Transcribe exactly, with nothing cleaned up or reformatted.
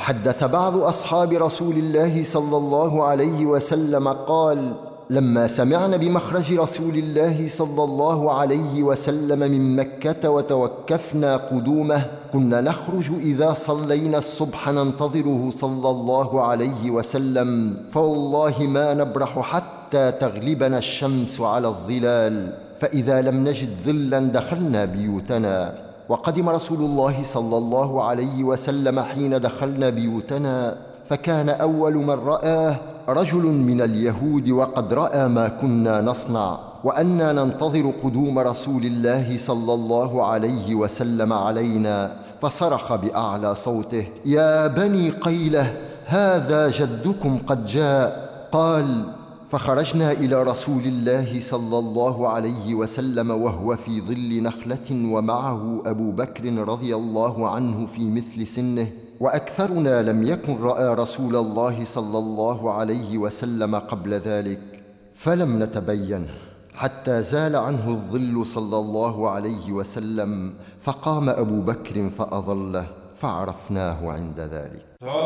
حدث بعض أصحاب رسول الله صلى الله عليه وسلم قال: لما سمعنا بمخرج رسول الله صلى الله عليه وسلم من مكة وتوكفنا قدومه كنا نخرج إذا صلينا الصبح ننتظره صلى الله عليه وسلم، فوالله ما نبرح حتى تغلبنا الشمس على الظلال، فإذا لم نجد ظلا دخلنا بيوتنا. وقدم رسول الله صلى الله عليه وسلم حين دخلنا بيوتنا، فكان أول من رآه رجل من اليهود وقد رأى ما كنا نصنع، وأنا ننتظر قدوم رسول الله صلى الله عليه وسلم علينا، فصرخ بأعلى صوته: يا بني قيلة، هذا جدكم قد جاء. قال: فخرجنا إلى رسول الله صلى الله عليه وسلم وهو في ظل نخلة ومعه أبو بكر رضي الله عنه في مثل سنه، وأكثرنا لم يكن رأى رسول الله صلى الله عليه وسلم قبل ذلك، فلم نتبين حتى زال عنه الظل صلى الله عليه وسلم، فقام أبو بكر فأظله، فعرفناه عند ذلك.